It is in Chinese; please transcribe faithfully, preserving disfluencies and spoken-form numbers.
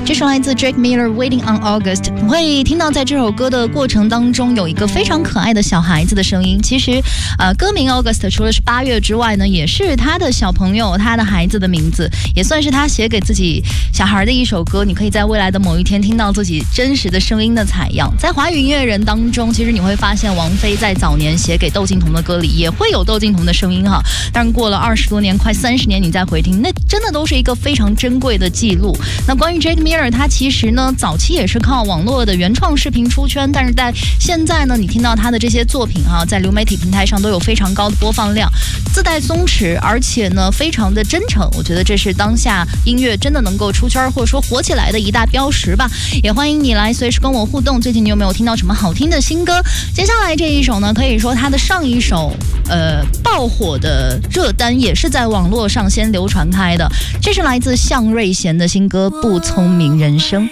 这是来自 Drake Miller Waiting on August。 你会听到在这首歌的过程当中有一个非常可爱的小孩子的声音。其实呃，歌名 August 除了是八月之外呢，也是他的小朋友他的孩子的名字，也算是他写给自己小孩的一首歌。你可以在未来的某一天听到自己真实的声音的采样。在华语音乐人当中，其实你会发现王菲在早年写给窦靖童的歌里也会有窦靖童的声音哈，但过了二十多年快三十年你再回听，那真的都是一个非常珍贵的记录。那关于 Drake Miller， 他其实呢早期也是靠网络的原创视频出圈，但是在现在呢，你听到他的这些作品哈，在流媒体平台上都有非常高的播放量，自带松弛，而且呢非常的真诚。我觉得这是当下音乐真的能够出圈或者说火起来的一大标识吧。也欢迎你来随时跟我互动，最近你有没有听到什么好听的新歌？接下来这一首呢，可以说他的上一首呃爆火的热单也是在网络上先流传开的，这是来自向瑞贤的新歌《不聪明人生》。